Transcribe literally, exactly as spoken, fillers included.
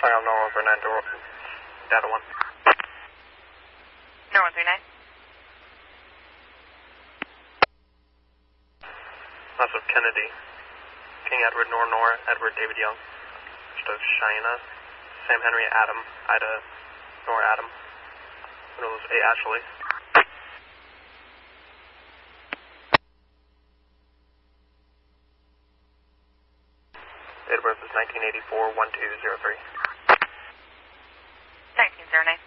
File no one three nine, data one. No one three nine. Lots of Kennedy. King Edward, Nor Nor, Edward, David Young. Just of Cheyenne. Sam Henry, Adam, Ida, Nor Adam. Those A Ashley. Date of birth is nineteen eighty-four, one two zero three. nineteen zero nine.